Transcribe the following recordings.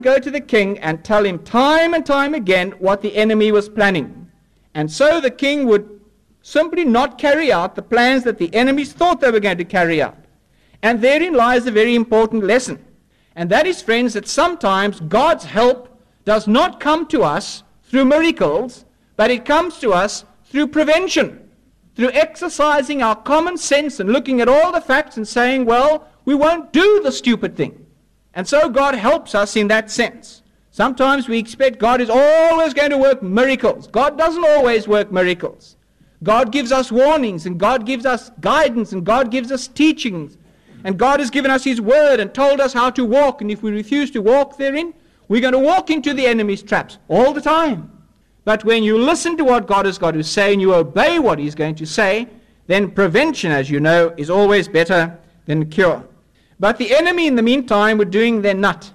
go to the king and tell him time and time again what the enemy was planning. And so the king would simply not carry out the plans that the enemies thought they were going to carry out. And therein lies a very important lesson. And that is, friends, that sometimes God's help does not come to us through miracles, but it comes to us through prevention, through exercising our common sense and looking at all the facts and saying, well, we won't do the stupid thing. And so God helps us in that sense. Sometimes we expect God is always going to work miracles. God doesn't always work miracles. God gives us warnings, and God gives us guidance, and God gives us teachings. And God has given us His word and told us how to walk. And if we refuse to walk therein, we're going to walk into the enemy's traps all the time. But when you listen to what God has got to say and you obey what He's going to say, then prevention, as you know, is always better than cure. But the enemy, in the meantime, were doing their nut.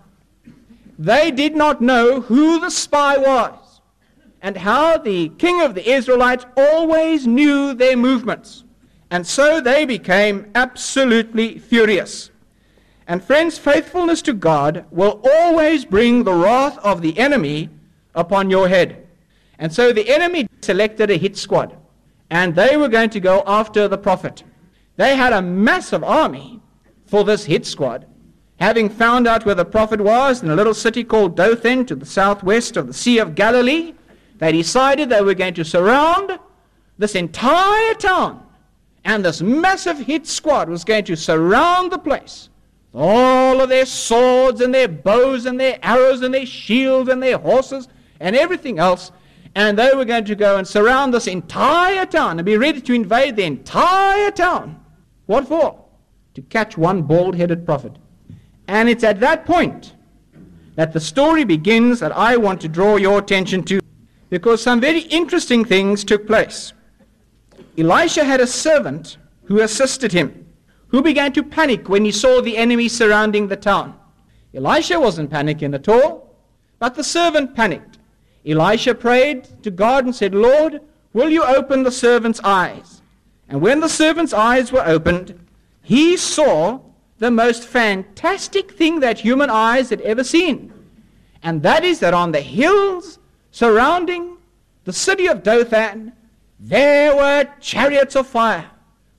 They did not know who the spy was and how the king of the Israelites always knew their movements. And so they became absolutely furious. And friends, faithfulness to God will always bring the wrath of the enemy upon your head. And so the enemy selected a hit squad, and they were going to go after the prophet. They had a massive army for this hit squad, having found out where the prophet was in a little city called Dothan to the southwest of the Sea of Galilee. They decided they were going to surround this entire town, and this massive hit squad was going to surround the place. All of their swords and their bows and their arrows and their shields and their horses and everything else, and they were going to go and surround this entire town and be ready to invade the entire town. What for? To catch one bald-headed prophet. And it's at that point that the story begins that I want to draw your attention to, because some very interesting things took place. Elisha had a servant who assisted him, who began to panic when he saw the enemy surrounding the town. Elisha wasn't panicking at all, but the servant panicked. Elisha prayed to God and said, Lord, will you open the servant's eyes? And when the servant's eyes were opened, he saw the most fantastic thing that human eyes had ever seen. And that is that on the hills surrounding the city of Dothan, there were chariots of fire.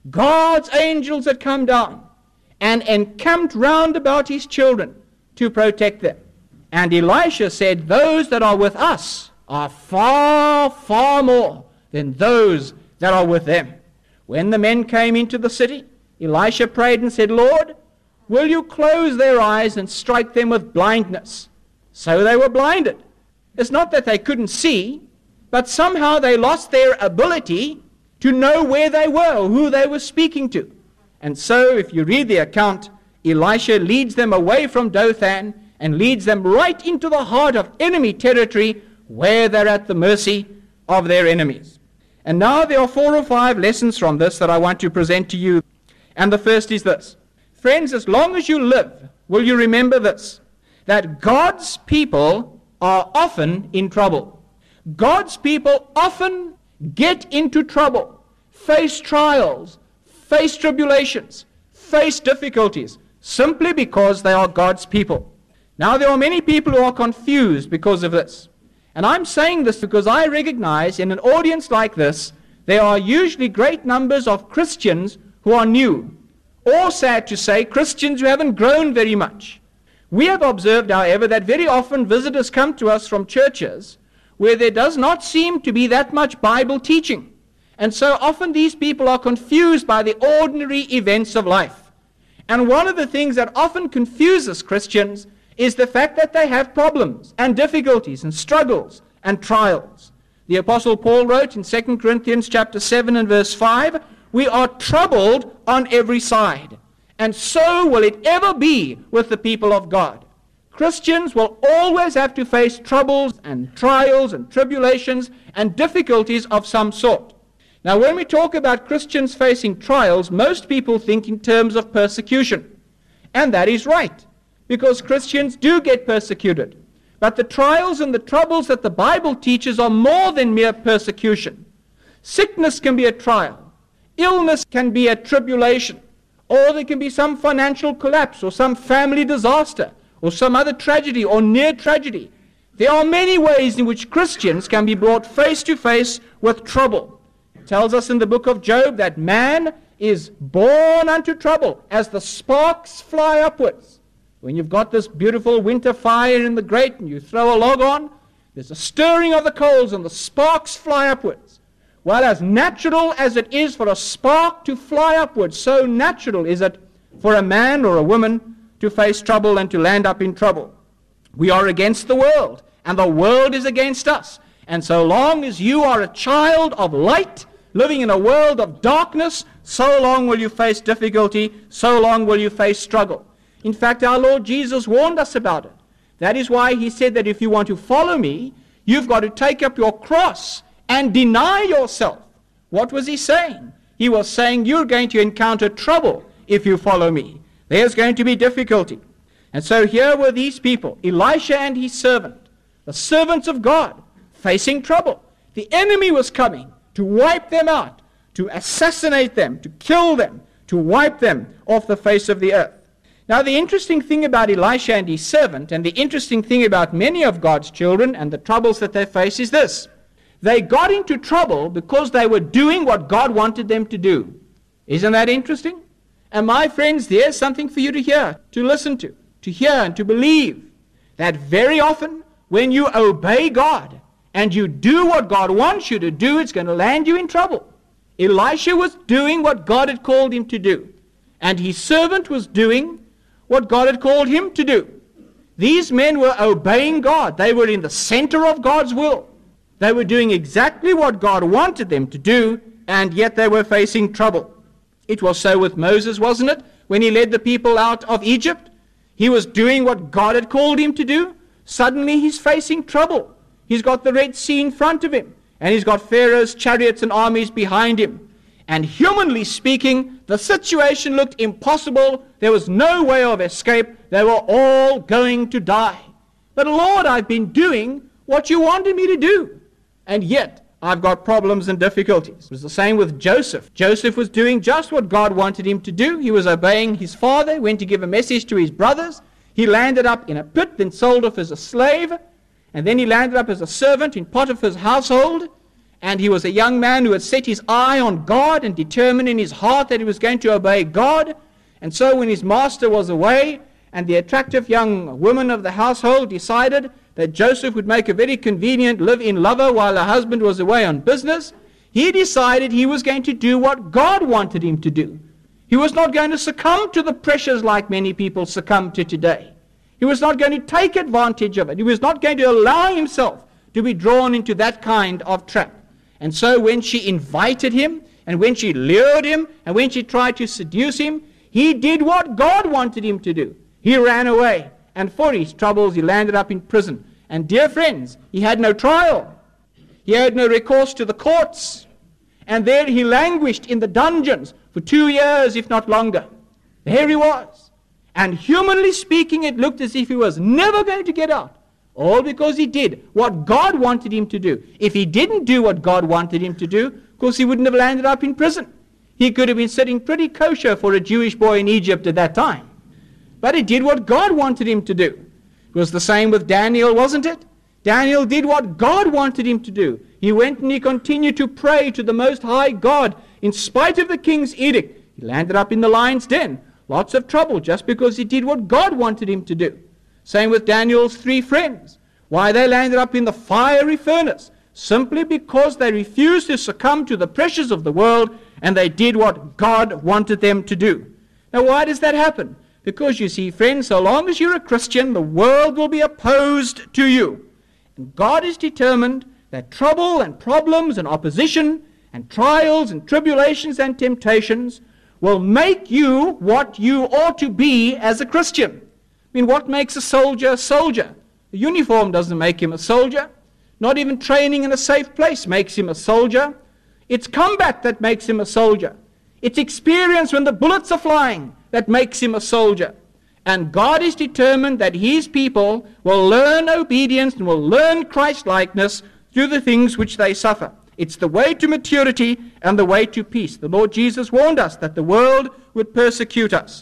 God's angels had come down and encamped round about his children to protect them. And Elisha said, those that are with us are far, far more than those that are with them. When the men came into the city, Elisha prayed and said, Lord, will you close their eyes and strike them with blindness? So they were blinded. It's not that they couldn't see, but somehow they lost their ability to know where they were or who they were speaking to. And so if you read the account, Elisha leads them away from Dothan and leads them right into the heart of enemy territory where they're at the mercy of their enemies. And now there are 4 or 5 lessons from this that I want to present to you. And the first is this. Friends, as long as you live, will you remember this, that God's people are often in trouble. God's people often get into trouble, face trials, face tribulations, face difficulties, simply because they are God's people. Now, there are many people who are confused because of this. And I'm saying this because I recognize in an audience like this, there are usually great numbers of Christians who are new, or sad to say, Christians who haven't grown very much. We have observed, however, that very often visitors come to us from churches where there does not seem to be that much Bible teaching. And so often these people are confused by the ordinary events of life. And one of the things that often confuses Christians is the fact that they have problems and difficulties and struggles and trials. The Apostle Paul wrote in 2 Corinthians chapter 7 and verse 5, we are troubled on every side. And so will it ever be with the people of God. Christians will always have to face troubles and trials and tribulations and difficulties of some sort. Now, when we talk about Christians facing trials, most people think in terms of persecution. And that is right, because Christians do get persecuted. But the trials and the troubles that the Bible teaches are more than mere persecution. Sickness can be a trial. Illness can be a tribulation. Or there can be some financial collapse or some family disaster or some other tragedy or near tragedy. There are many ways in which Christians can be brought face to face with trouble. It tells us in the book of Job that man is born unto trouble as the sparks fly upwards. When you've got this beautiful winter fire in the grate and you throw a log on, there's a stirring of the coals and the sparks fly upwards. Well, as natural as it is for a spark to fly upwards, so natural is it for a man or a woman to face trouble and to land up in trouble. We are against the world, and the world is against us. And so long as you are a child of light, living in a world of darkness, so long will you face difficulty, so long will you face struggle. In fact, our Lord Jesus warned us about it. That is why he said that if you want to follow me, you've got to take up your cross and deny yourself. What was he saying? He was saying you're going to encounter trouble if you follow me. There's going to be difficulty. And so here were these people, Elisha and his servant, the servants of God, facing trouble. The enemy was coming to wipe them out, to assassinate them, to kill them, to wipe them off the face of the earth. Now, the interesting thing about Elisha and his servant, and the interesting thing about many of God's children and the troubles that they face is this. They got into trouble because they were doing what God wanted them to do. Isn't that interesting? And my friends, there's something for you to hear, to listen to hear and to believe. That very often, when you obey God and you do what God wants you to do, it's going to land you in trouble. Elisha was doing what God had called him to do. And his servant was doing what God had called him to do. These men were obeying God. They were in the center of God's will. They were doing exactly what God wanted them to do, and yet they were facing trouble. It was so with Moses, wasn't it? When he led the people out of Egypt, he was doing what God had called him to do. Suddenly he's facing trouble. He's got the Red Sea in front of him, and he's got Pharaoh's chariots and armies behind him. And humanly speaking, the situation looked impossible. There was no way of escape. They were all going to die. But Lord, I've been doing what you wanted me to do. And yet, I've got problems and difficulties. It was the same with Joseph. Joseph was doing just what God wanted him to do. He was obeying his father, went to give a message to his brothers. He landed up in a pit, then sold off as a slave. And then he landed up as a servant in Potiphar's household. And he was a young man who had set his eye on God and determined in his heart that he was going to obey God. And so when his master was away, and the attractive young woman of the household decided that Joseph would make a very convenient live-in lover while her husband was away on business, he decided he was going to do what God wanted him to do. He was not going to succumb to the pressures like many people succumb to today. He was not going to take advantage of it. He was not going to allow himself to be drawn into that kind of trap. And so when she invited him, and when she lured him, and when she tried to seduce him, he did what God wanted him to do. He ran away, and for his troubles he landed up in prison. And dear friends, he had no trial. He had no recourse to the courts. And there he languished in the dungeons for 2 years, if not longer. There he was. And humanly speaking, it looked as if he was never going to get out. All because he did what God wanted him to do. If he didn't do what God wanted him to do, of course he wouldn't have landed up in prison. He could have been sitting pretty kosher for a Jewish boy in Egypt at that time. But he did what God wanted him to do. It was the same with Daniel, wasn't it? Daniel did what God wanted him to do. He went and he continued to pray to the Most High God in spite of the king's edict. He landed up in the lion's den. Lots of trouble just because he did what God wanted him to do. Same with Daniel's 3 friends. Why they landed up in the fiery furnace? Simply because they refused to succumb to the pressures of the world and they did what God wanted them to do. Now why does that happen? Because you see, friends, so long as you're a Christian, the world will be opposed to you. And God is determined that trouble and problems and opposition and trials and tribulations and temptations will make you what you ought to be as a Christian. I mean, what makes a soldier a soldier? The uniform doesn't make him a soldier. Not even training in a safe place makes him a soldier. It's combat that makes him a soldier. It's experience when the bullets are flying that makes him a soldier. And God is determined that his people will learn obedience and will learn Christ-likeness through the things which they suffer. It's the way to maturity and the way to peace. The Lord Jesus warned us that the world would persecute us.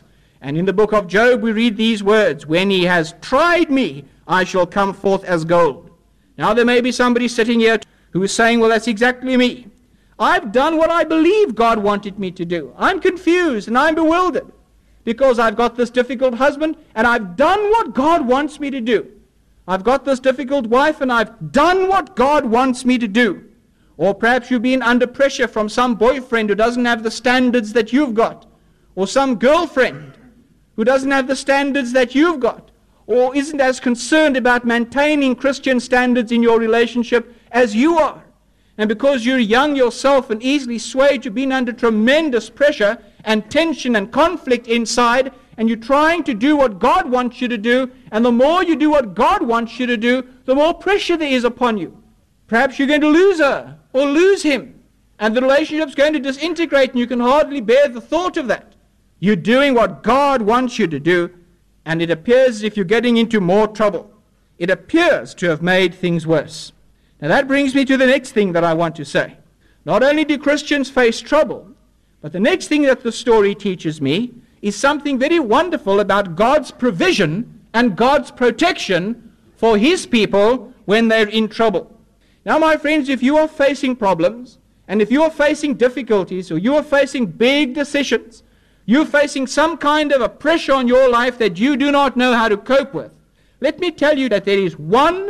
And in the book of Job we read these words, when he has tried me, I shall come forth as gold. Now there may be somebody sitting here who is saying, well, that's exactly me. I've done what I believe God wanted me to do. I'm confused and I'm bewildered because I've got this difficult husband and I've done what God wants me to do. I've got this difficult wife and I've done what God wants me to do. Or perhaps you've been under pressure from some boyfriend who doesn't have the standards that you've got. Or some girlfriend who doesn't have the standards that you've got. Or isn't as concerned about maintaining Christian standards in your relationship as you are. And because you're young yourself and easily swayed, you've been under tremendous pressure and tension and conflict inside, and you're trying to do what God wants you to do, and the more you do what God wants you to do, the more pressure there is upon you. Perhaps you're going to lose her or lose him, and the relationship's going to disintegrate, and you can hardly bear the thought of that. You're doing what God wants you to do, and it appears as if you're getting into more trouble. It appears to have made things worse. Now that brings me to the next thing that I want to say. Not only do Christians face trouble, but the next thing that the story teaches me is something very wonderful about God's provision and God's protection for his people when they're in trouble. Now, my friends, if you are facing problems, and if you are facing difficulties, or you are facing big decisions, you're facing some kind of a pressure on your life that you do not know how to cope with, let me tell you that there is one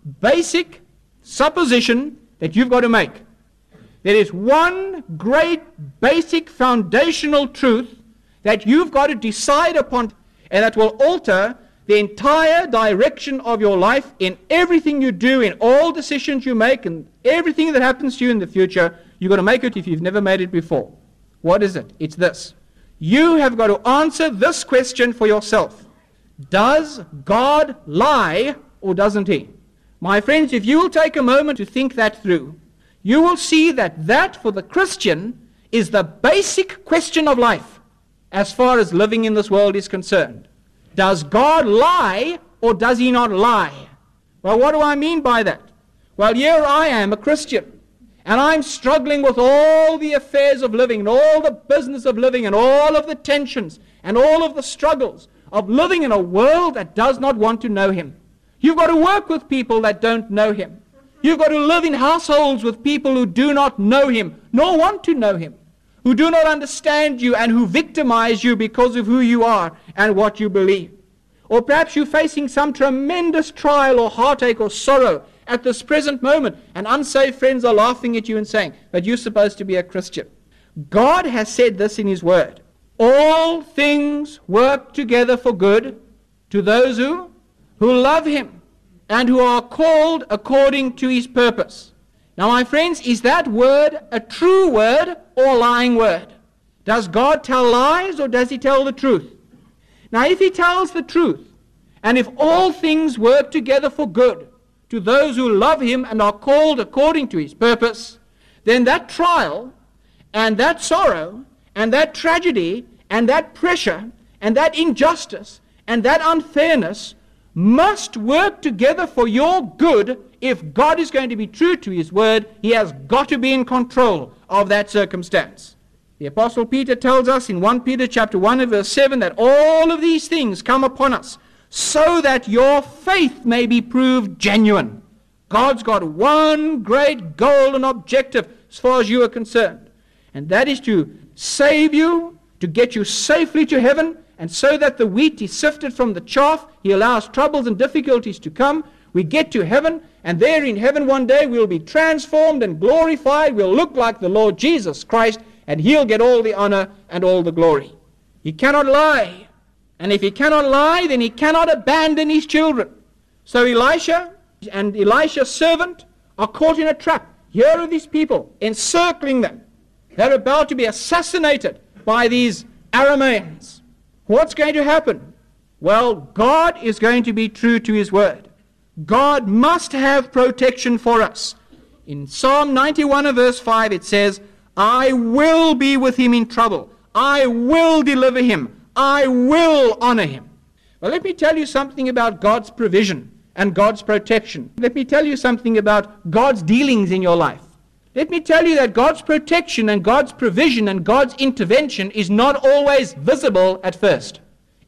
basic supposition that you've got to make. There is one great basic foundational truth that you've got to decide upon, and that will alter the entire direction of your life in everything you do, in all decisions you make, and everything that happens to you in the future. You've got to make it if you've never made it before. What is it? It's this. You have got to answer this question for yourself. Does God lie or doesn't he? My friends, if you will take a moment to think that through, you will see that for the Christian is the basic question of life as far as living in this world is concerned. Does God lie or does he not lie? Well, what do I mean by that? Well, here I am, a Christian, and I'm struggling with all the affairs of living and all the business of living and all of the tensions and all of the struggles of living in a world that does not want to know him. You've got to work with people that don't know him. You've got to live in households with people who do not know him, nor want to know him, who do not understand you and who victimize you because of who you are and what you believe. Or perhaps you're facing some tremendous trial or heartache or sorrow at this present moment, and unsaved friends are laughing at you and saying, but you're supposed to be a Christian. God has said this in his word. All things work together for good to those who love him and who are called according to his purpose. Now, my friends, is that word a true word or a lying word? Does God tell lies or does he tell the truth? Now, if he tells the truth, and if all things work together for good to those who love him and are called according to his purpose, then that trial and that sorrow and that tragedy and that pressure and that injustice and that unfairness must work together for your good. If God is going to be true to his word, he has got to be in control of that circumstance. The Apostle Peter tells us in 1 Peter chapter 1 and verse 7 that all of these things come upon us so that your faith may be proved genuine. God's got one great goal and objective as far as you are concerned, and that is to save you, to get you safely to heaven. And so that the wheat is sifted from the chaff, he allows troubles and difficulties to come. We get to heaven, and there in heaven one day we'll be transformed and glorified. We'll look like the Lord Jesus Christ, and he'll get all the honor and all the glory. He cannot lie. And if he cannot lie, then he cannot abandon his children. So Elisha and Elisha's servant are caught in a trap. Here are these people encircling them. They're about to be assassinated by these Arameans. What's going to happen? Well, God is going to be true to his word. God must have protection for us. In Psalm 91 and verse 5 it says, I will be with him in trouble. I will deliver him. I will honor him. Well, let me tell you something about God's provision and God's protection. Let me tell you something about God's dealings in your life. Let me tell you that God's protection and God's provision and God's intervention is not always visible at first.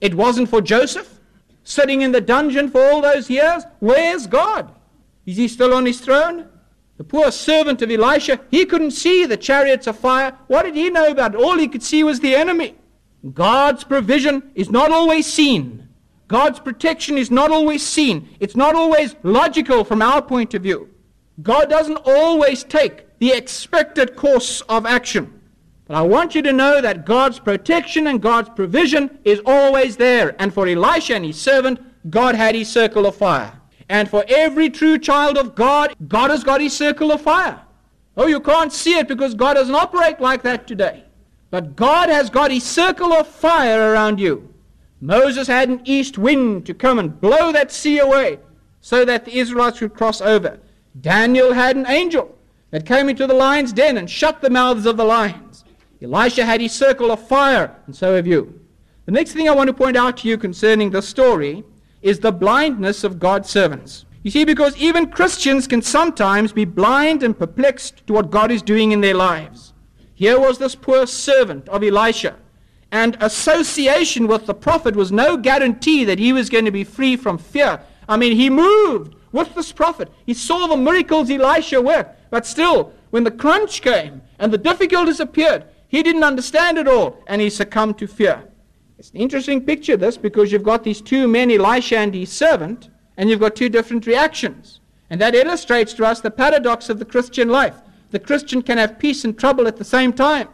It wasn't for Joseph, sitting in the dungeon for all those years. Where's God? Is he still on his throne? The poor servant of Elisha, he couldn't see the chariots of fire. What did he know about it? All he could see was the enemy. God's provision is not always seen. God's protection is not always seen. It's not always logical from our point of view. God doesn't always take the expected course of action. But I want you to know that God's protection and God's provision is always there. And for Elisha and his servant, God had his circle of fire. And for every true child of God, God has got his circle of fire. Oh, you can't see it because God doesn't operate like that today. But God has got his circle of fire around you. Moses had an east wind to come and blow that sea away so that the Israelites would cross over. Daniel had an angel that came into the lion's den and shut the mouths of the lions. Elisha had his circle of fire, and so have you. The next thing I want to point out to you concerning this story is the blindness of God's servants. You see, because even Christians can sometimes be blind and perplexed to what God is doing in their lives. Here was this poor servant of Elisha, and association with the prophet was no guarantee that he was going to be free from fear. I mean, he moved with this prophet. He saw the miracles Elisha worked, but still, when the crunch came and the difficulties appeared, he didn't understand it all, and he succumbed to fear. It's an interesting picture, this, because you've got these two men, Elisha and his servant, and you've got two different reactions. And that illustrates to us the paradox of the Christian life. The Christian can have peace and trouble at the same time.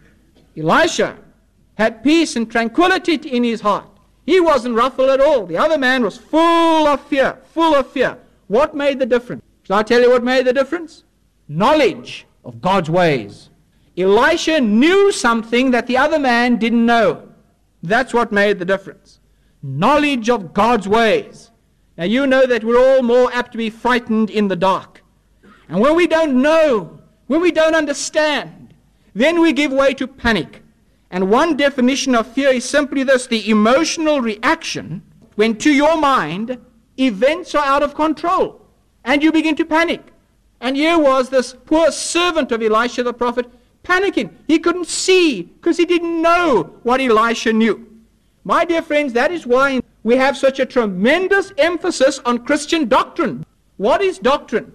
Elisha had peace and tranquility in his heart. He wasn't ruffled at all. The other man was full of fear, full of fear. What made the difference? Shall I tell you what made the difference? Knowledge of God's ways. Elisha knew something that the other man didn't know. That's what made the difference. Knowledge of God's ways. Now you know that we're all more apt to be frightened in the dark. And when we don't know, when we don't understand, then we give way to panic. And one definition of fear is simply this: the emotional reaction when to your mind events are out of control and you begin to panic. And here was this poor servant of Elisha the prophet panicking. He couldn't see because he didn't know what Elisha knew. My dear friends, that is why we have such a tremendous emphasis on Christian doctrine. What is doctrine?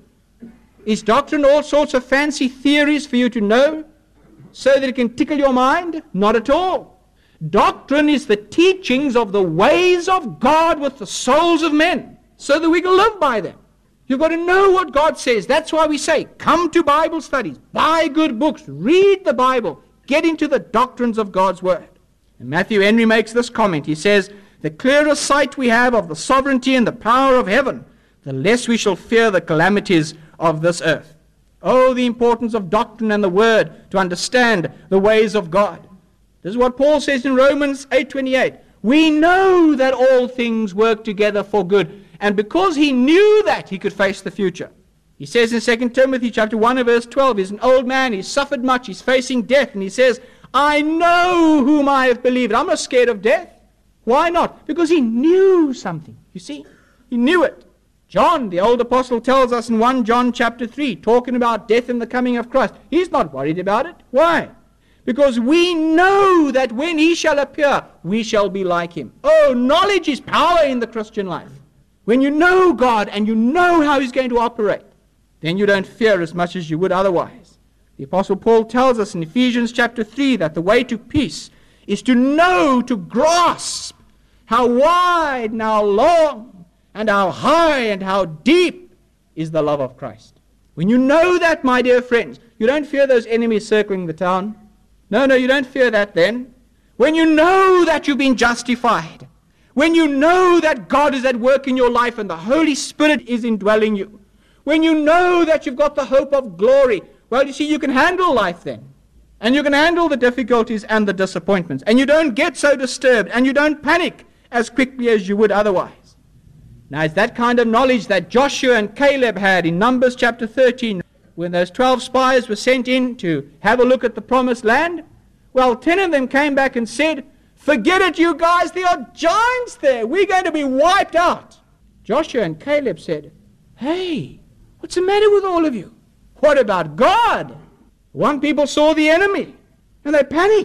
Is doctrine all sorts of fancy theories for you to know so that it can tickle your mind? Not at all. Doctrine is the teachings of the ways of God with the souls of men so that we can live by them. You've got to know what God says. That's why we say, come to Bible studies, buy good books, read the Bible, get into the doctrines of God's Word. And Matthew Henry makes this comment. He says, the clearer sight we have of the sovereignty and the power of heaven, the less we shall fear the calamities of this earth. Oh, the importance of doctrine and the Word to understand the ways of God. This is what Paul says in Romans 8:28. We know that all things work together for good. And because he knew that, he could face the future. He says in 2 Timothy chapter 1 and verse 12, he's an old man, he's suffered much, he's facing death, and he says, I know whom I have believed. I'm not scared of death. Why not? Because he knew something. You see, he knew it. John, the old apostle, tells us in 1 John chapter 3, talking about death and the coming of Christ. He's not worried about it. Why? Because we know that when he shall appear, we shall be like him. Oh, knowledge is power in the Christian life. When you know God and you know how he's going to operate, then you don't fear as much as you would otherwise. The Apostle Paul tells us in Ephesians chapter 3 that the way to peace is to know, to grasp how wide and how long and how high and how deep is the love of Christ. When you know that, my dear friends, you don't fear those enemies circling the town. No, you don't fear that then. When you know that you've been justified, when you know that God is at work in your life and the Holy Spirit is indwelling you, when you know that you've got the hope of glory, well, you see, you can handle life then. And you can handle the difficulties and the disappointments. And you don't get so disturbed and you don't panic as quickly as you would otherwise. Now, it's that kind of knowledge that Joshua and Caleb had in Numbers chapter 13 when those 12 spies were sent in to have a look at the promised land. Well, 10 of them came back and said, forget it, you guys, there are giants there. We're going to be wiped out. Joshua and Caleb said, hey, what's the matter with all of you? What about God? One people saw the enemy and they panicked.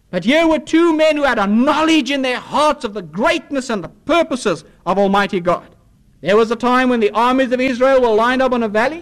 But here were two men who had a knowledge in their hearts of the greatness and the purposes of Almighty God. There was a time when the armies of Israel were lined up on a valley,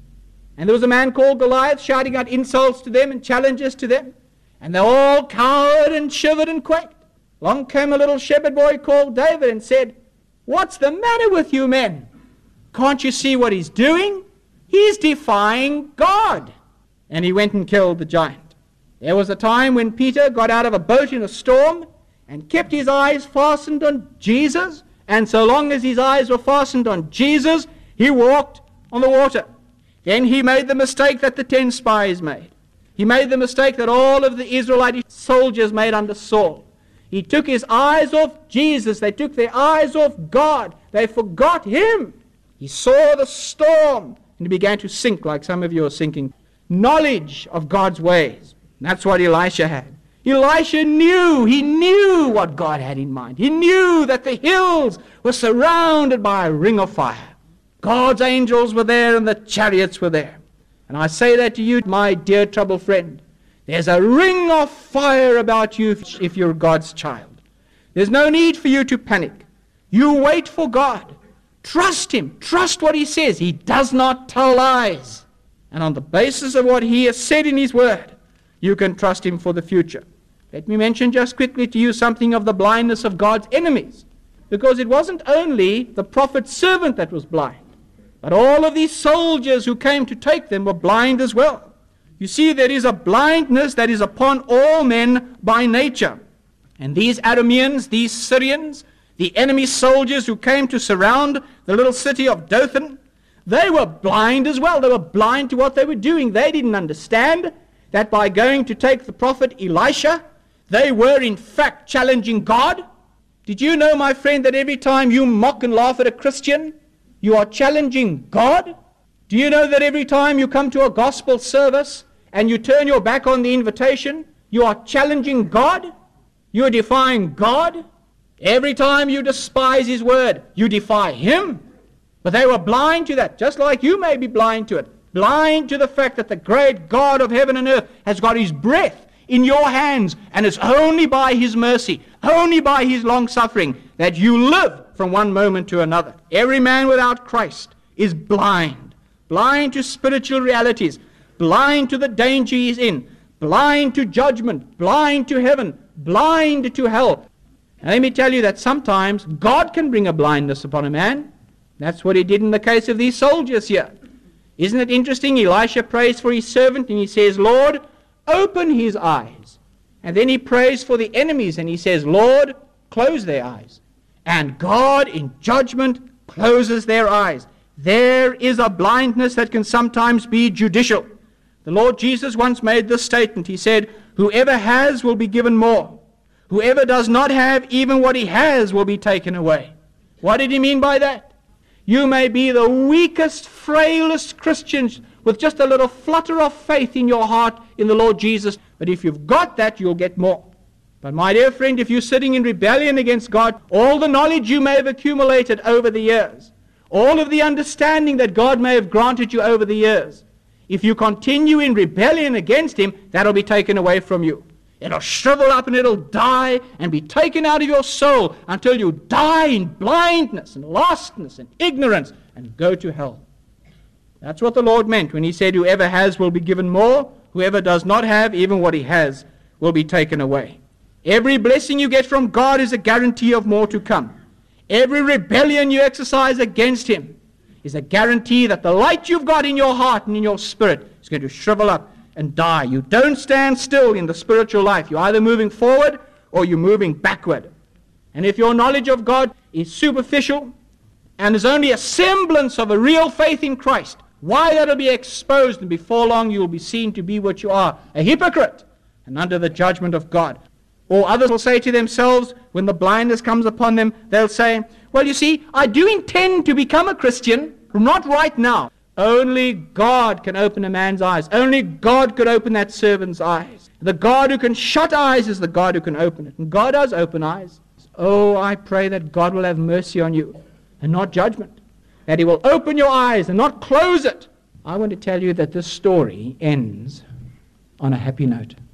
and there was a man called Goliath shouting out insults to them and challenges to them, and they all cowered and shivered and quaked. Along came a little shepherd boy called David and said, "What's the matter with you men? Can't you see what he's doing? He's defying God." And he went and killed the giant. There was a time when Peter got out of a boat in a storm and kept his eyes fastened on Jesus, and so long as his eyes were fastened on Jesus, he walked on the water. Then he made the mistake that the 10 spies made. He made the mistake that all of the Israelite soldiers made under Saul. He took his eyes off Jesus. They took their eyes off God. They forgot him. He saw the storm and he began to sink like some of you are sinking. Knowledge of God's ways. That's what Elisha had. Elisha knew. He knew what God had in mind. He knew that the hills were surrounded by a ring of fire. God's angels were there and the chariots were there. And I say that to you, my dear troubled friend. There's a ring of fire about you if you're God's child. There's no need for you to panic. You wait for God. Trust Him. Trust what He says. He does not tell lies. And on the basis of what He has said in His Word, you can trust Him for the future. Let me mention just quickly to you something of the blindness of God's enemies. Because it wasn't only the prophet's servant that was blind, but all of these soldiers who came to take them were blind as well. You see, there is a blindness that is upon all men by nature. And these Arameans, these Syrians, the enemy soldiers who came to surround the little city of Dothan, they were blind as well. They were blind to what they were doing. They didn't understand that by going to take the prophet Elisha, they were in fact challenging God. Did you know, my friend, that every time you mock and laugh at a Christian, you are challenging God? Do you know that every time you come to a gospel service and you turn your back on the invitation, you are challenging God? You are defying God? Every time you despise His word, you defy Him. But they were blind to that, just like you may be blind to it. Blind to the fact that the great God of heaven and earth has got His breath in your hands, and it's only by His mercy, only by His long suffering that you live from one moment to another. Every man without Christ is blind. Blind to spiritual realities, blind to the danger he's in, blind to judgment, blind to heaven, blind to hell. And let me tell you that sometimes God can bring a blindness upon a man. That's what He did in the case of these soldiers here. Isn't it interesting? Elisha prays for his servant and he says, "Lord, open his eyes." And then he prays for the enemies and he says, "Lord, close their eyes." And God in judgment closes their eyes. There is a blindness that can sometimes be judicial. The Lord Jesus once made this statement. He said, "Whoever has will be given more. Whoever does not have, even what he has will be taken away." What did He mean by that? You may be the weakest, frailest Christians with just a little flutter of faith in your heart in the Lord Jesus. But if you've got that, you'll get more. But my dear friend, if you're sitting in rebellion against God, all the knowledge you may have accumulated over the years, all of the understanding that God may have granted you over the years, if you continue in rebellion against Him, that'll be taken away from you. It'll shrivel up and it'll die and be taken out of your soul until you die in blindness and lostness and ignorance and go to hell. That's what the Lord meant when He said, "Whoever has will be given more. Whoever does not have, even what he has, will be taken away." Every blessing you get from God is a guarantee of more to come. Every rebellion you exercise against Him is a guarantee that the light you've got in your heart and in your spirit is going to shrivel up and die. You don't stand still in the spiritual life. You're either moving forward or you're moving backward. And if your knowledge of God is superficial and is only a semblance of a real faith in Christ, why, that'll be exposed, and before long you'll be seen to be what you are, a hypocrite, and under the judgment of God. Or others will say to themselves, when the blindness comes upon them, they'll say, "Well, you see, I do intend to become a Christian, not right now." Only God can open a man's eyes. Only God could open that servant's eyes. The God who can shut eyes is the God who can open it. And God does open eyes. Oh, I pray that God will have mercy on you and not judgment. That He will open your eyes and not close it. I want to tell you that this story ends on a happy note.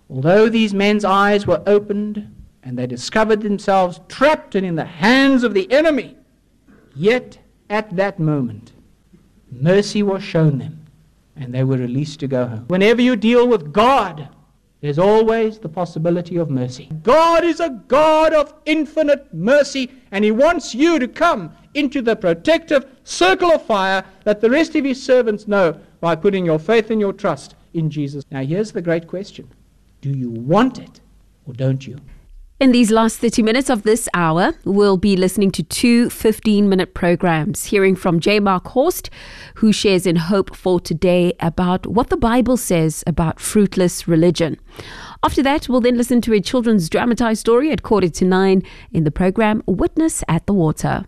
although these men's eyes were opened and they discovered themselves trapped and in the hands of the enemy, yet at that moment, mercy was shown them and they were released to go home. Whenever you deal with God, there's always the possibility of mercy. God is a God of infinite mercy, and He wants you to come into the protective circle of fire that the rest of His servants know by putting your faith and your trust in Jesus. Now here's the great question. Do you want it or don't you? In these last 30 minutes of this hour, we'll be listening to two 15-minute programs, hearing from J. Mark Horst, who shares in Hope for Today about what the Bible says about fruitless religion. After that, we'll then listen to a children's dramatized story at 9:15 in the program Witness at the Water.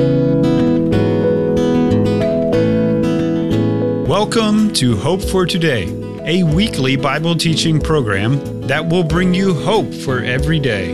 Welcome to Hope for Today, a weekly Bible teaching program that will bring you hope for every day.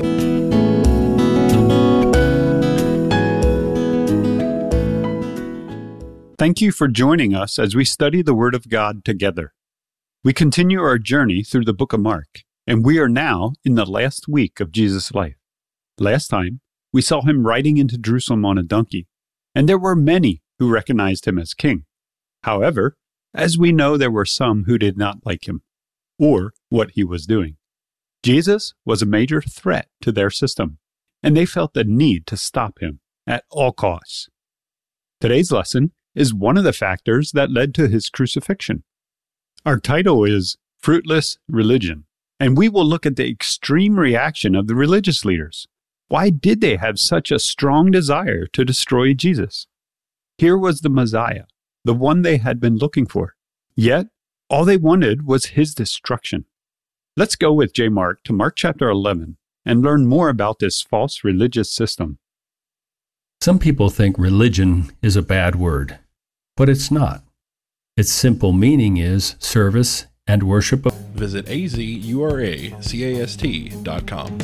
Thank you for joining us as we study the Word of God together. We continue our journey through the book of Mark, and we are now in the last week of Jesus' life. Last time, we saw him riding into Jerusalem on a donkey, and there were many who recognized him as king. However, as we know, there were some who did not like him or what he was doing. Jesus was a major threat to their system, and they felt the need to stop him at all costs. Today's lesson is one of the factors that led to his crucifixion. Our title is Fruitless Religion, and we will look at the extreme reaction of the religious leaders. Why did they have such a strong desire to destroy Jesus? Here was the Messiah, the one they had been looking for. Yet, all they wanted was his destruction. Let's go with J. Mark to Mark chapter 11 and learn more about this false religious system. Some people think religion is a bad word, but it's not. Its simple meaning is service and worship of. Visit azuracast.com.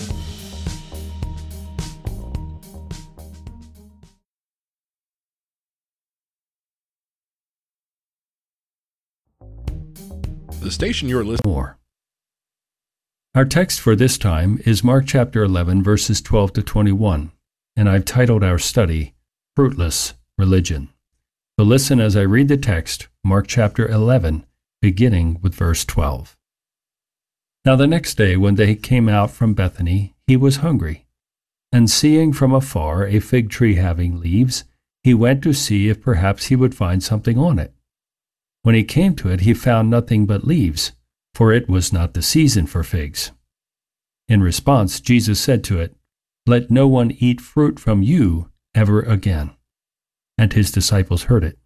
The station you're listening more. Our text for this time is Mark chapter 11, verses 12 to 21, and I've titled our study, Fruitless Religion. So listen as I read the text, Mark chapter 11, beginning with verse 12. Now the next day when they came out from Bethany, he was hungry, and seeing from afar a fig tree having leaves, he went to see if perhaps he would find something on it. When he came to it, he found nothing but leaves, for it was not the season for figs. In response, Jesus said to it, "Let no one eat fruit from you ever again." And his disciples heard it.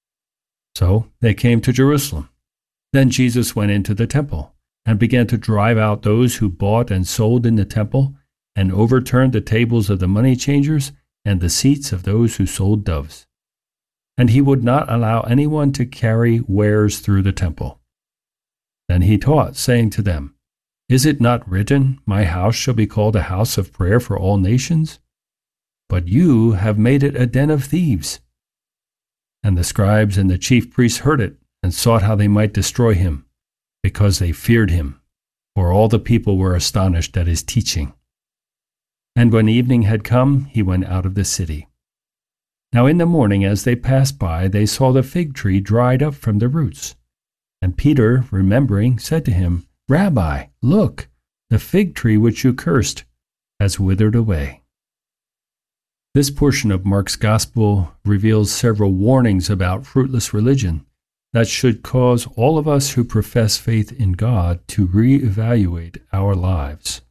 So they came to Jerusalem. Then Jesus went into the temple and began to drive out those who bought and sold in the temple, and overturned the tables of the money changers and the seats of those who sold doves. And he would not allow anyone to carry wares through the temple. Then he taught, saying to them, "Is it not written, 'My house shall be called a house of prayer for all nations'? But you have made it a den of thieves." And the scribes and the chief priests heard it, and sought how they might destroy him, because they feared him, for all the people were astonished at his teaching. And when evening had come, he went out of the city. Now in the morning, as they passed by, they saw the fig tree dried up from the roots. And Peter, remembering, said to him, "Rabbi, look, the fig tree which you cursed has withered away." This portion of Mark's Gospel reveals several warnings about fruitless religion that should cause all of us who profess faith in God to reevaluate our lives.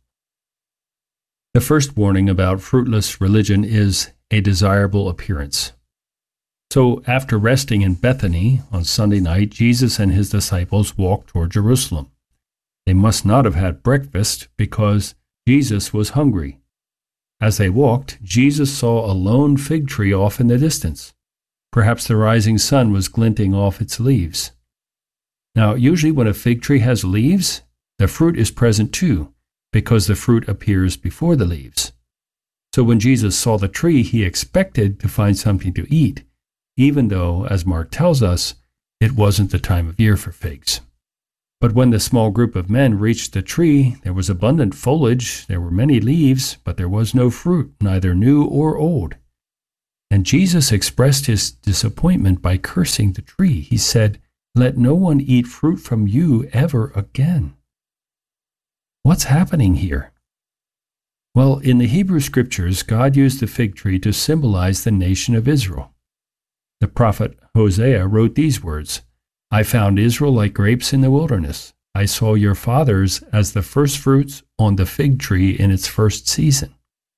The first warning about fruitless religion is a desirable appearance. So after resting in Bethany on Sunday night, Jesus and his disciples walked toward Jerusalem. They must not have had breakfast because Jesus was hungry. As they walked, Jesus saw a lone fig tree off in the distance. Perhaps the rising sun was glinting off its leaves. Now, usually when a fig tree has leaves, the fruit is present too, because the fruit appears before the leaves. So when Jesus saw the tree, he expected to find something to eat, even though, as Mark tells us, it wasn't the time of year for figs. But when the small group of men reached the tree, there was abundant foliage, there were many leaves, but there was no fruit, neither new or old. And Jesus expressed his disappointment by cursing the tree. He said, "Let no one eat fruit from you ever again." What's happening here? Well, in the Hebrew Scriptures, God used the fig tree to symbolize the nation of Israel. The prophet Hosea wrote these words, "I found Israel like grapes in the wilderness. I saw your fathers as the firstfruits on the fig tree in its first season."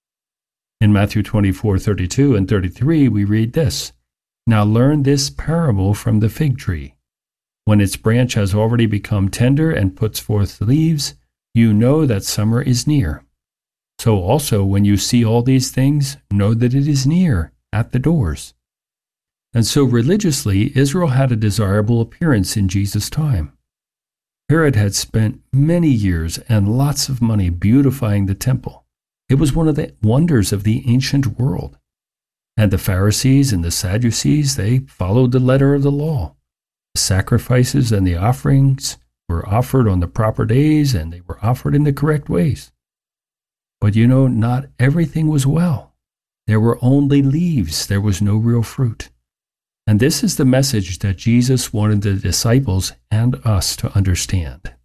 In Matthew 24:32 and 33, we read this, "Now learn this parable from the fig tree. When its branch has already become tender and puts forth leaves, you know that summer is near. So also when you see all these things, know that it is near, at the doors." And so religiously, Israel had a desirable appearance in Jesus' time. Herod had spent many years and lots of money beautifying the temple. It was one of the wonders of the ancient world. And the Pharisees and the Sadducees, they followed the letter of the law. The sacrifices and the offerings were offered on the proper days, and they were offered in the correct ways. But not everything was well. There were only leaves. There was no real fruit. And this is the message that Jesus wanted the disciples and us to understand.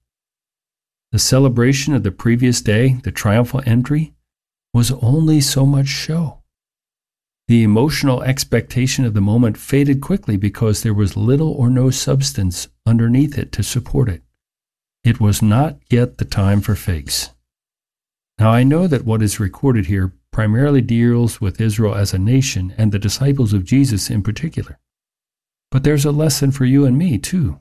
The celebration of the previous day, the triumphal entry, was only so much show. The emotional expectation of the moment faded quickly because there was little or no substance underneath it to support it. It was not yet the time for figs. Now I know that what is recorded here primarily deals with Israel as a nation and the disciples of Jesus in particular. But there's a lesson for you and me too.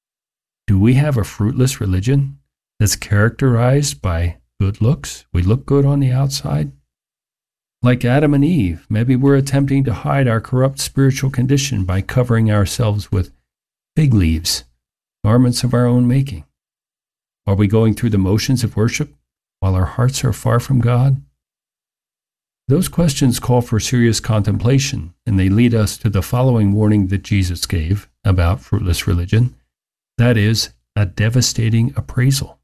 Do we have a fruitless religion that's characterized by good looks? We look good on the outside. Like Adam and Eve, maybe we're attempting to hide our corrupt spiritual condition by covering ourselves with fig leaves, garments of our own making. Are we going through the motions of worship while our hearts are far from God? Those questions call for serious contemplation, and they lead us to the following warning that Jesus gave about fruitless religion. That is, a devastating appraisal.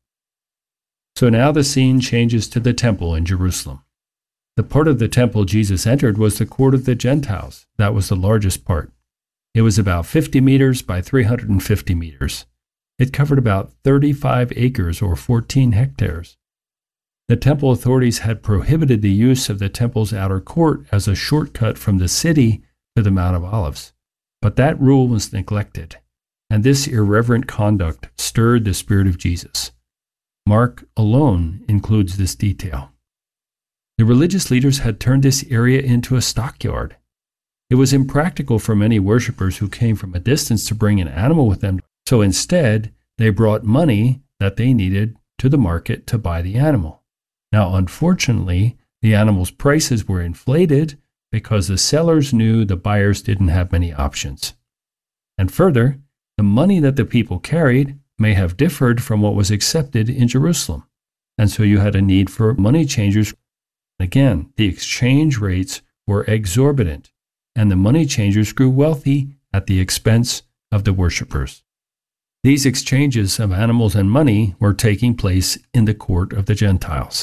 So now the scene changes to the temple in Jerusalem. The part of the temple Jesus entered was the court of the Gentiles. That was the largest part. It was about 50 meters by 350 meters. It covered about 35 acres or 14 hectares. The temple authorities had prohibited the use of the temple's outer court as a shortcut from the city to the Mount of Olives. But that rule was neglected, and this irreverent conduct stirred the spirit of Jesus. Mark alone includes this detail. The religious leaders had turned this area into a stockyard. It was impractical for many worshippers who came from a distance to bring an animal with them, so instead they brought money that they needed to the market to buy the animal. Now, unfortunately, the animal's prices were inflated because the sellers knew the buyers didn't have many options. And further, the money that the people carried may have differed from what was accepted in Jerusalem. And so you had a need for money changers. Again, the exchange rates were exorbitant, and the money changers grew wealthy at the expense of the worshippers. These exchanges of animals and money were taking place in the court of the Gentiles.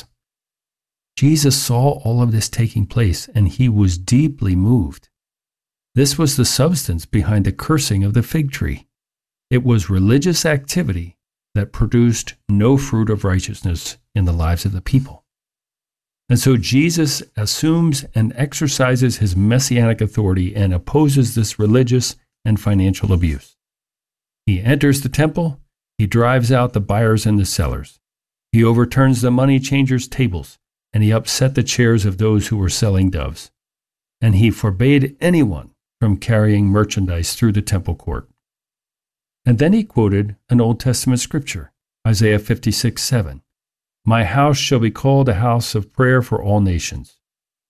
Jesus saw all of this taking place, and he was deeply moved. This was the substance behind the cursing of the fig tree. It was religious activity that produced no fruit of righteousness in the lives of the people. And so Jesus assumes and exercises his messianic authority and opposes this religious and financial abuse. He enters the temple, he drives out the buyers and the sellers. He overturns the money changers' tables, and he upset the chairs of those who were selling doves. And he forbade anyone from carrying merchandise through the temple court. And then he quoted an Old Testament scripture, Isaiah 56:7. "My house shall be called a house of prayer for all nations."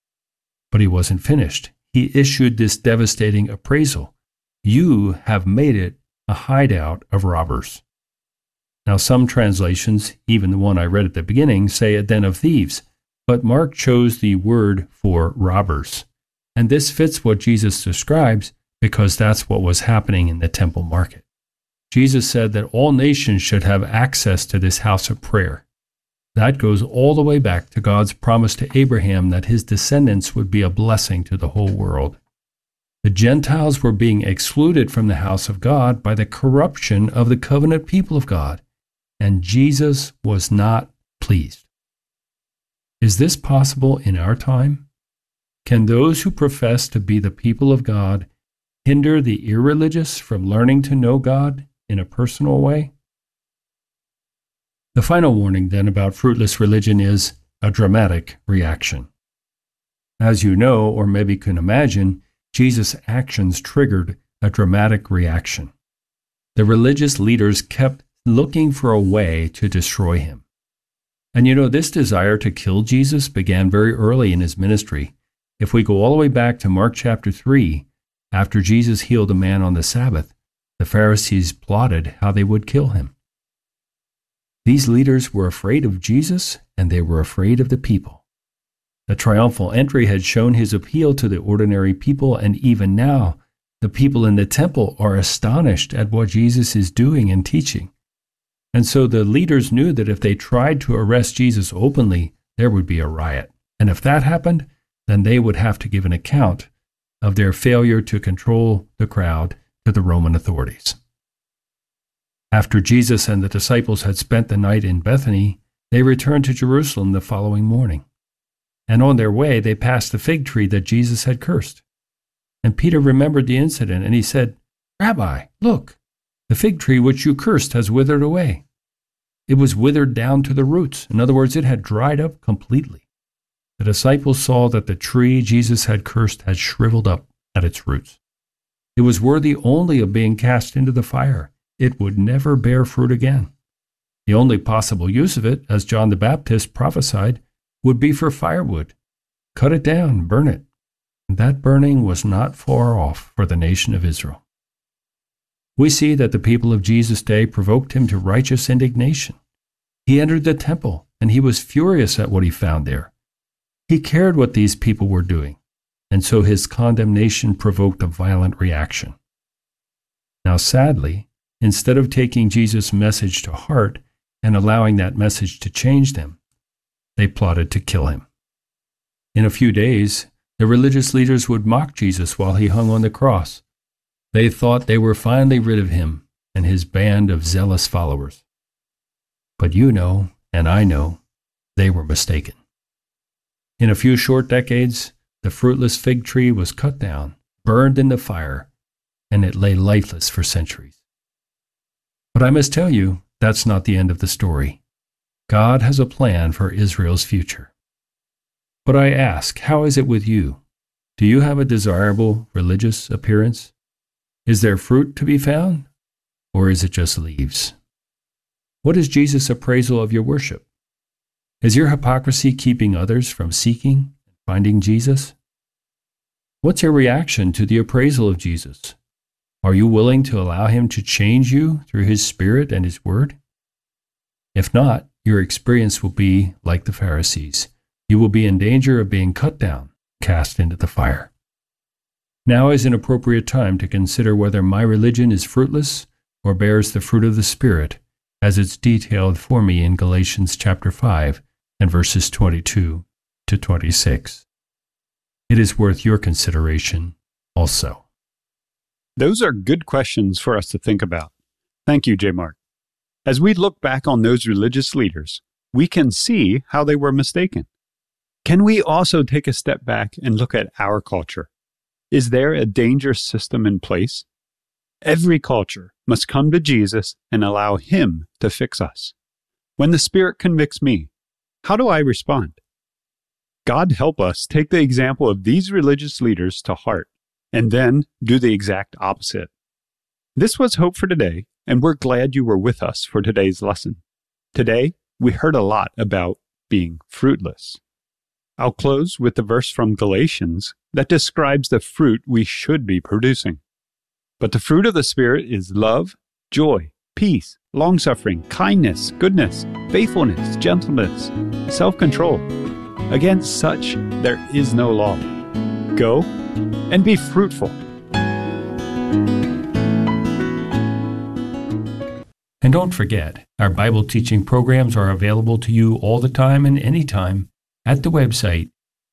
But he wasn't finished. He issued this devastating appraisal. "You have made it a hideout of robbers." Now, some translations, even the one I read at the beginning, say a den of thieves, but Mark chose the word for robbers. And this fits what Jesus describes because that's what was happening in the temple market. Jesus said that all nations should have access to this house of prayer. That goes all the way back to God's promise to Abraham that his descendants would be a blessing to the whole world. The Gentiles were being excluded from the house of God by the corruption of the covenant people of God, and Jesus was not pleased. Is this possible in our time? Can those who profess to be the people of God hinder the irreligious from learning to know God in a personal way? The final warning then about fruitless religion is a dramatic reaction. As you know, or maybe can imagine, Jesus' actions triggered a dramatic reaction. The religious leaders kept looking for a way to destroy him. And this desire to kill Jesus began very early in his ministry. If we go all the way back to Mark chapter 3, after Jesus healed a man on the Sabbath, the Pharisees plotted how they would kill him. These leaders were afraid of Jesus, and they were afraid of the people. The triumphal entry had shown his appeal to the ordinary people, and even now, the people in the temple are astonished at what Jesus is doing and teaching. And so the leaders knew that if they tried to arrest Jesus openly, there would be a riot. And if that happened, then they would have to give an account of their failure to control the crowd to the Roman authorities. After Jesus and the disciples had spent the night in Bethany, they returned to Jerusalem the following morning. And on their way, they passed the fig tree that Jesus had cursed. And Peter remembered the incident, and he said, "Rabbi, look, the fig tree which you cursed has withered away." It was withered down to the roots. In other words, it had dried up completely. The disciples saw that the tree Jesus had cursed had shriveled up at its roots. It was worthy only of being cast into the fire. It would never bear fruit again. The only possible use of it, as John the Baptist prophesied, would be for firewood. Cut it down, burn it. And that burning was not far off for the nation of Israel. We see that the people of Jesus' day provoked him to righteous indignation. He entered the temple, and he was furious at what he found there. He cared what these people were doing, and so his condemnation provoked a violent reaction. Now, sadly, instead of taking Jesus' message to heart and allowing that message to change them, they plotted to kill him. In a few days, the religious leaders would mock Jesus while he hung on the cross. They thought they were finally rid of him and his band of zealous followers. But you know, and I know, they were mistaken. In a few short decades, the fruitless fig tree was cut down, burned in the fire, and it lay lifeless for centuries. But I must tell you, that's not the end of the story. God has a plan for Israel's future. But I ask, how is it with you? Do you have a desirable religious appearance? Is there fruit to be found? Or is it just leaves? What is Jesus' appraisal of your worship? Is your hypocrisy keeping others from seeking and finding Jesus? What's your reaction to the appraisal of Jesus? Are you willing to allow him to change you through his Spirit and his Word? If not, your experience will be like the Pharisees. You will be in danger of being cut down, cast into the fire. Now is an appropriate time to consider whether my religion is fruitless or bears the fruit of the Spirit, as it's detailed for me in Galatians chapter 5 and verses 22 to 26. It is worth your consideration also. Those are good questions for us to think about. Thank you, J. Mark. As we look back on those religious leaders, we can see how they were mistaken. Can we also take a step back and look at our culture? Is there a dangerous system in place? Every culture must come to Jesus and allow him to fix us. When the Spirit convicts me, how do I respond? God help us take the example of these religious leaders to heart and then do the exact opposite. This was Hope for Today, and we're glad you were with us for today's lesson. Today, we heard a lot about being fruitless. I'll close with the verse from Galatians that describes the fruit we should be producing. But the fruit of the Spirit is love, joy, peace, long-suffering, kindness, goodness, faithfulness, gentleness, self-control. Against such there is no law. Go and be fruitful. And don't forget, our Bible teaching programs are available to you all the time and anytime at the website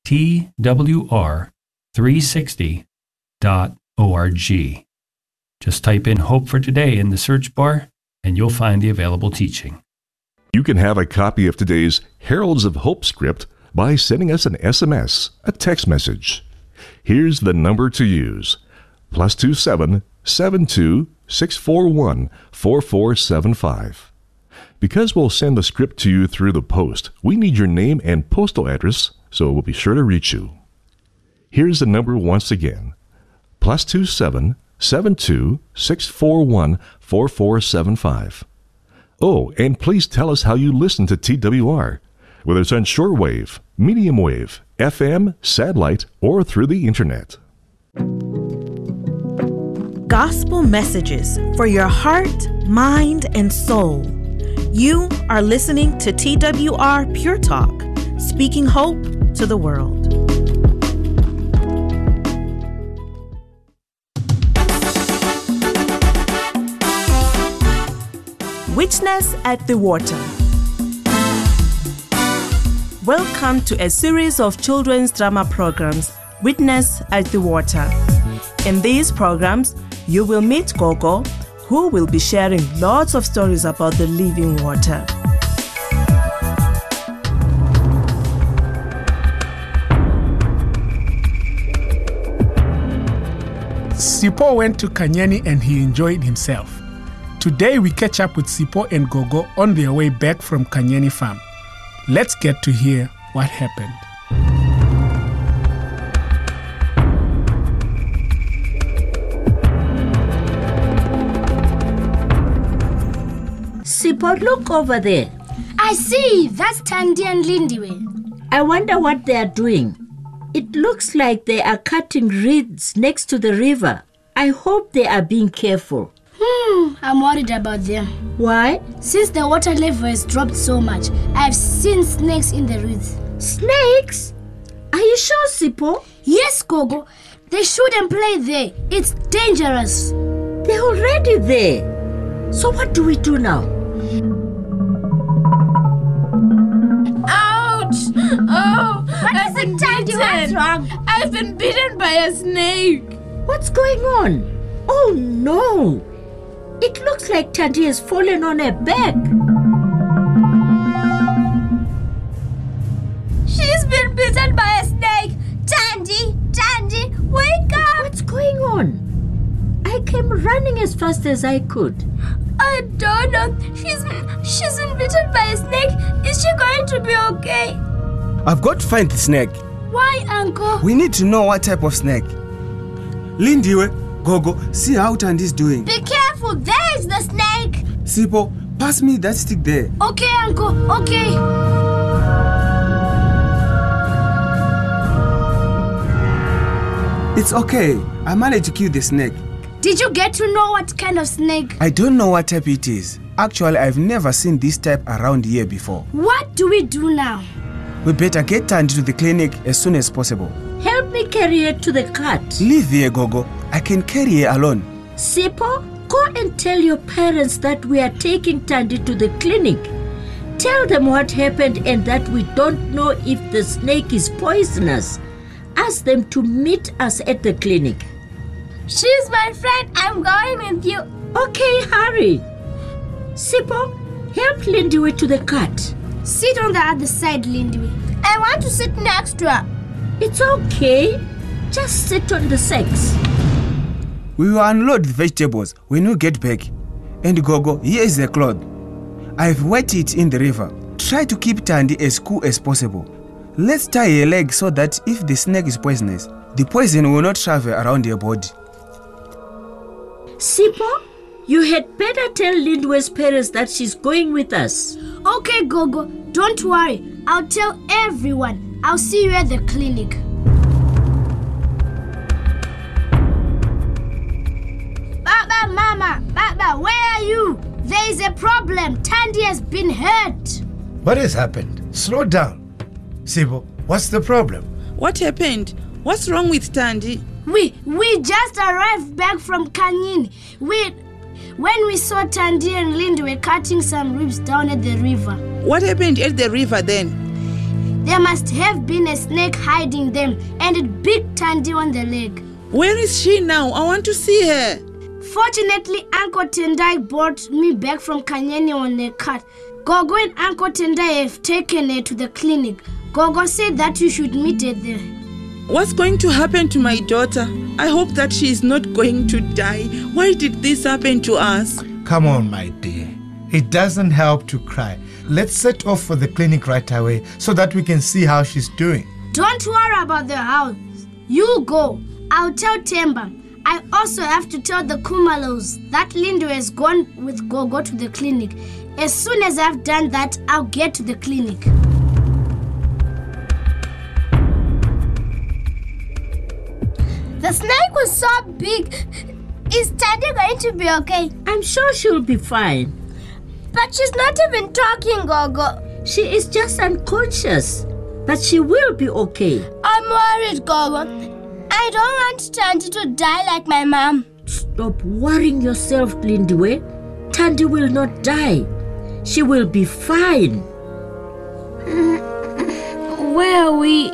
twr360.org. Just type in Hope for Today in the search bar and you'll find the available teaching. You can have a copy of today's Heralds of Hope script by sending us an SMS, a text message. Here's the number to use: +27 72 641 4475. Because we'll send the script to you through the post, we need your name and postal address, so we'll be sure to reach you. Here's the number once again: +27 72 641 4475. Oh, and please tell us how you listen to TWR, whether it's on shortwave, medium wave, FM, satellite, or through the internet. Gospel messages for your heart, mind, and soul. You are listening to TWR Pure Talk, speaking hope to the world. Witness at the Water. Welcome to a series of children's drama programs, Witness at the Water. In these programs, you will meet Gogo, who will be sharing lots of stories about the living water. Sipho went to Kanyeni and he enjoyed himself. Today we catch up with Sipho and Gogo on their way back from Kanyeni farm. Let's get to hear what happened. Sipho, look over there. I see. That's Thandi and Lindiwe. I wonder what they are doing. It looks like they are cutting reeds next to the river. I hope they are being careful. I'm worried about them. Why? Since the water level has dropped so much, I've seen snakes in the reeds. Snakes? Are you sure, Sipho? Yes, Gogo. They shouldn't play there. It's dangerous. They're already there. So what do we do now? Ouch! Oh, What is it, Thandi? What's wrong? I've been bitten by a snake. What's going on? Oh no! It looks like Thandi has fallen on her back. She's been bitten by a snake. Thandi, wake up! What's going on? I came running as fast as I could. I don't know. She's been bitten by a snake. Is she going to be okay? I've got to find the snake. Why, Uncle? We need to know what type of snake. Lindiwe, Gogo, see how Thandi's doing. Be careful. There is the snake. Sipho, pass me that stick there. Okay, Uncle. Okay. It's okay. I managed to kill the snake. Did you get to know what kind of snake? I don't know what type it is. Actually, I've never seen this type around here before. What do we do now? We better get Thandi to the clinic as soon as possible. Help me carry her to the cart. Leave here, Gogo. I can carry her alone. Sipho, go and tell your parents that we are taking Thandi to the clinic. Tell them what happened and that we don't know if the snake is poisonous. Ask them to meet us at the clinic. She's my friend. I'm going with you. Okay, hurry. Sipho, help Lindiwe to the cart. Sit on the other side, Lindiwe. I want to sit next to her. It's okay. Just sit on the sex. We will unload the vegetables when we get back. And Gogo, here is the cloth. I've wet it in the river. Try to keep Thandi as cool as possible. Let's tie her leg so that if the snake is poisonous, the poison will not travel around her body. Sipho, you had better tell Lindiwe's parents that she's going with us. Okay, Gogo. Don't worry. I'll tell everyone. I'll see you at the clinic. Baba, where are you? There is a problem. Thandi has been hurt. What has happened? Slow down. Sipho, what's the problem? What happened? What's wrong with Thandi? We just arrived back from Kanyeni. when we saw Tandy and Lindy were cutting some ribs down at the river. What happened at the river then? There must have been a snake hiding them, and it bit Tandy on the leg. Where is she now? I want to see her. Fortunately, Uncle Tendai brought me back from Kanyani on a cart. Gogo and Uncle Tendai have taken her to the clinic. Gogo said that you should meet her there. What's going to happen to my daughter? I hope that she is not going to die. Why did this happen to us? Come on, my dear. It doesn't help to cry. Let's set off for the clinic right away so that we can see how she's doing. Don't worry about the house. You go. I'll tell Temba. I also have to tell the Kumalos that Lindo has gone with Gogo to the clinic. As soon as I've done that, I'll get to the clinic. The snake was so big. Is Tandy going to be okay? I'm sure she'll be fine. But she's not even talking, Gogo. She is just unconscious. But she will be okay. I'm worried, Gogo. I don't want Tandy to die like my mom. Stop worrying yourself, Lindiwe. Tandy will not die. She will be fine. Where are we?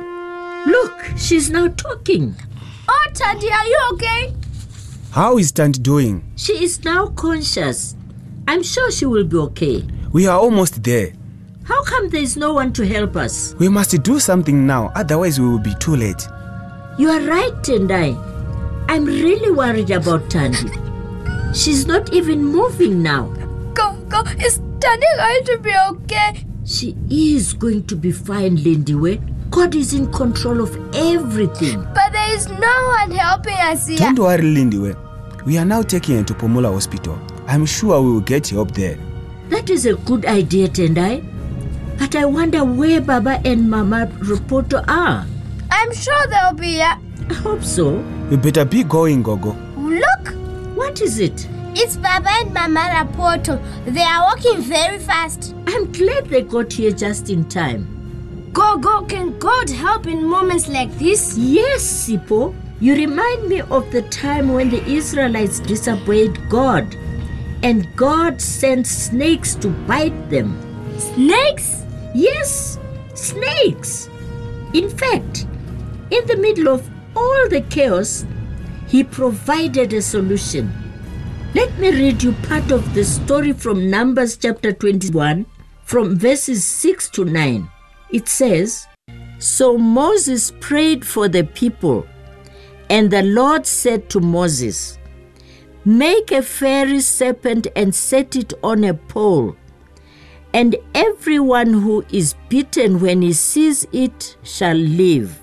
Look, she's now talking. Oh, Tandy, are you okay? How is Tandy doing? She is now conscious. I'm sure she will be okay. We are almost there. How come there is no one to help us? We must do something now, otherwise we will be too late. You are right, Tendai. I'm really worried about Tandy. She's not even moving now. Gogo, is Tandy going to be okay? She is going to be fine, Lindiwe. God is in control of everything. But there is no one helping us here. Don't worry, Lindiwe. We are now taking her to Pomula Hospital. I'm sure we will get help there. That is a good idea, Tendai. But I wonder where Baba and Mama Rapoto are. I'm sure they'll be here. I hope so. We better be going, Gogo. Look! What is it? It's Baba and Mama Rapoto. They are walking very fast. I'm glad they got here just in time. Gogo, can God help in moments like this? Yes, Sipho. You remind me of the time when the Israelites disobeyed God and God sent snakes to bite them. Snakes? Yes, snakes. In fact, in the middle of all the chaos, He provided a solution. Let me read you part of the story from Numbers chapter 21, from verses 6 to 9. It says, So Moses prayed for the people, and the Lord said to Moses, Make a fiery serpent and set it on a pole, and everyone who is bitten when he sees it shall live.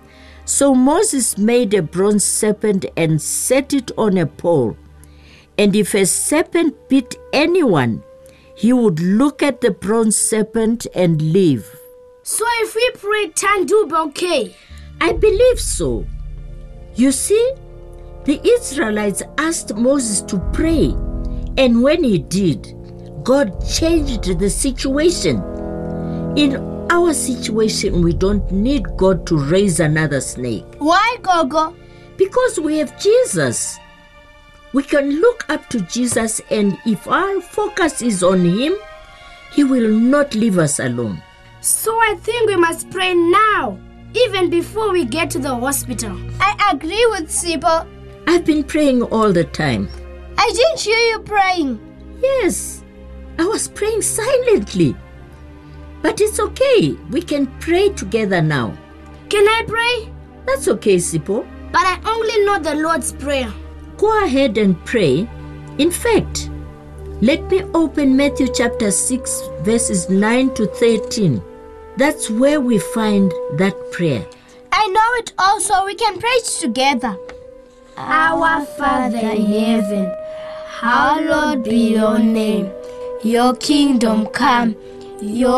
So Moses made a bronze serpent and set it on a pole. And if a serpent bit anyone, he would look at the bronze serpent and live. So if we pray, Tandy will be okay? I believe so. You see, the Israelites asked Moses to pray, and when he did, God changed the situation. In our situation, we don't need God to raise another snake. Why, Gogo? Because we have Jesus. We can look up to Jesus, and if our focus is on Him, He will not leave us alone. So I think we must pray now, even before we get to the hospital. I agree with Sipho. I've been praying all the time. I didn't hear you praying. Yes, I was praying silently. But it's okay. We can pray together now. Can I pray? That's okay, Sipho. But I only know the Lord's Prayer. Go ahead and pray. In fact, let me open Matthew chapter 6, verses 9 to 13. That's where we find that prayer. I know it also. We can pray it together. Our Father in heaven, hallowed be your name. Your kingdom come. Your